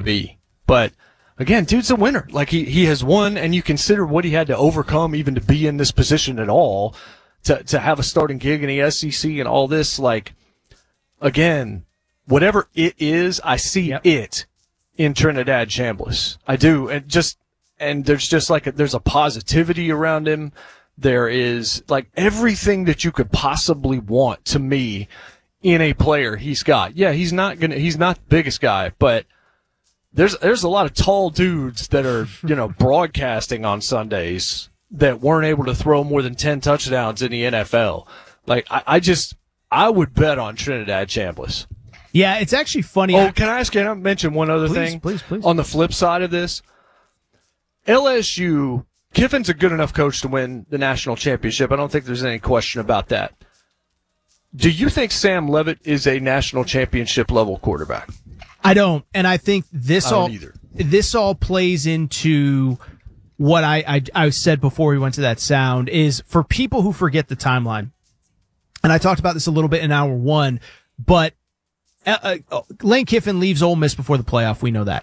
be. But again, dude's a winner. Like he has won, and you consider what he had to overcome even to be in this position at all, to have a starting gig in the SEC and all this. Like, again, whatever it is, I see it in Trinidad Chambliss. I do. And there's just there's a positivity around him. There is like everything that you could possibly want to me in a player he's got. Yeah, he's not the biggest guy, but there's a lot of tall dudes that are, broadcasting on Sundays that weren't able to throw more than 10 touchdowns in the NFL. Like, I would bet on Trinidad Chambliss. Yeah, it's actually funny. Oh, can I mention one other thing? Please. On the flip side of this, LSU, Kiffin's a good enough coach to win the national championship. I don't think there's any question about that. Do you think Sam Leavitt is a national championship level quarterback? I don't, and I think this all plays into what I said before we went to that sound, is for people who forget the timeline, and I talked about this a little bit in hour one, but Lane Kiffin leaves Ole Miss before the playoff. We know that.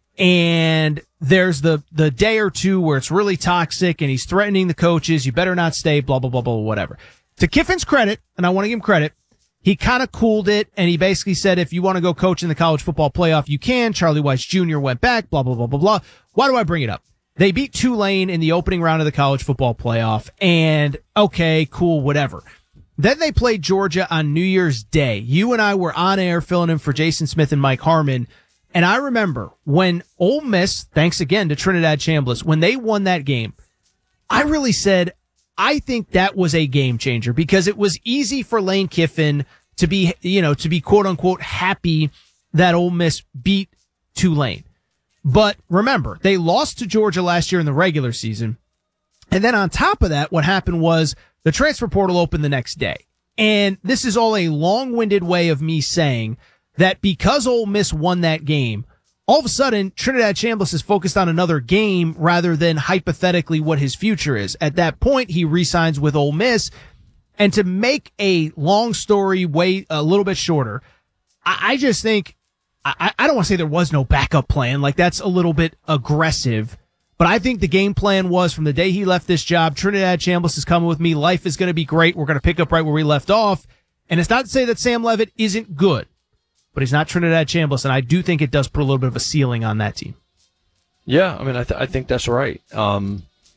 And there's the day or two where it's really toxic and he's threatening the coaches. You better not stay, blah, blah, blah, blah, whatever. To Kiffin's credit, and I want to give him credit, he kind of cooled it, and he basically said, if you want to go coach in the college football playoff, you can. Charlie Weis Jr. went back, blah, blah, blah, blah, blah. Why do I bring it up? They beat Tulane in the opening round of the college football playoff, and okay, cool, whatever. Then they played Georgia on New Year's Day. You and I were on air filling in for Jason Smith and Mike Harmon, and I remember when Ole Miss, thanks again to Trinidad Chambliss, when they won that game, I really said, I think that was a game changer, because it was easy for Lane Kiffin to be, to be quote unquote happy that Ole Miss beat Tulane. But remember, they lost to Georgia last year in the regular season. And then on top of that, what happened was the transfer portal opened the next day. And this is all a long-winded way of me saying that because Ole Miss won that game, all of a sudden, Trinidad Chambliss is focused on another game rather than hypothetically what his future is. At that point, he re-signs with Ole Miss. And to make a long story way a little bit shorter, I just think, I don't want to say there was no backup plan. Like, that's a little bit aggressive. But I think the game plan was, from the day he left this job, Trinidad Chambliss is coming with me. Life is going to be great. We're going to pick up right where we left off. And it's not to say that Sam Leavitt isn't good, but he's not Trinidad Chambliss, and I do think it does put a little bit of a ceiling on that team. Yeah, I mean, I think that's right. I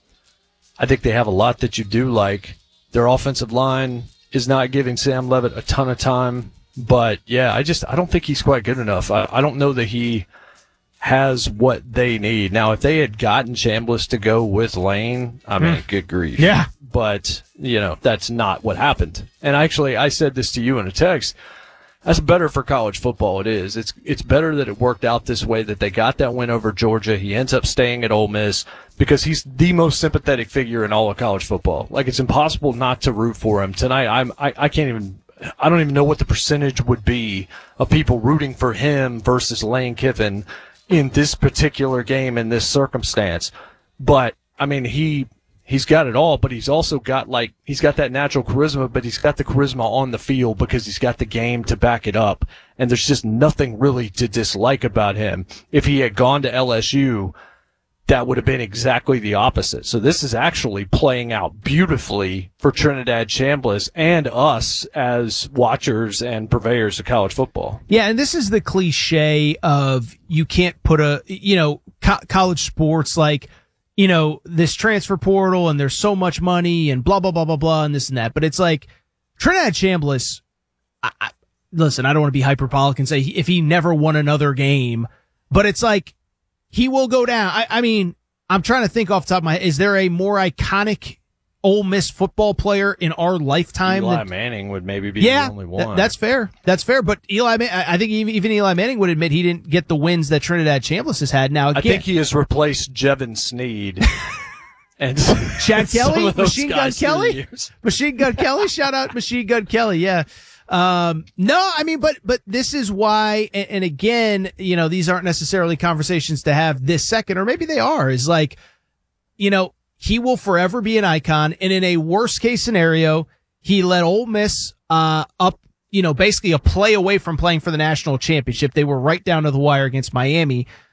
think they have a lot that you do like. Their offensive line is not giving Sam Leavitt a ton of time, but yeah, I don't think he's quite good enough. I don't know that he has what they need. Now, if they had gotten Chambliss to go with Lane, I mean, good grief. Yeah. But, that's not what happened. And actually, I said this to you in a text. That's better for college football. It is. It's better that it worked out this way, that they got that win over Georgia. He ends up staying at Ole Miss because he's the most sympathetic figure in all of college football. Like, it's impossible not to root for him. Tonight, I don't even know what the percentage would be of people rooting for him versus Lane Kiffin in this particular game, in this circumstance. But, I mean, he's got it all, but he's also got he's got that natural charisma, but he's got the charisma on the field because he's got the game to back it up. And there's just nothing really to dislike about him. If he had gone to LSU, that would have been exactly the opposite. So this is actually playing out beautifully for Trinidad Chambliss and us as watchers and purveyors of college football. Yeah, and this is the cliche of you can't put college sports like, this transfer portal and there's so much money and blah, blah, blah, blah, blah, and this and that. But it's like Trinidad Chambliss, listen, I don't want to be hyperbolic and say if he never won another game, but it's like he will go down. I mean, I'm trying to think off the top of my head, is there a more iconic Ole Miss football player in our lifetime? Eli Manning would maybe be the only one. That's fair. That's fair. But I think even Eli Manning would admit he didn't get the wins that Trinidad Chambliss has had. Now, again, I think he has replaced Jevin Sneed. And Chad Kelly, Machine Gun Kelly, Machine Gun Kelly. Shout out Machine Gun Kelly. Yeah. No, I mean, but this is why, and again, these aren't necessarily conversations to have this second, or maybe they are, is like, he will forever be an icon. And in a worst case scenario, he led Ole Miss, up, basically a play away from playing for the national championship. They were right down to the wire against Miami.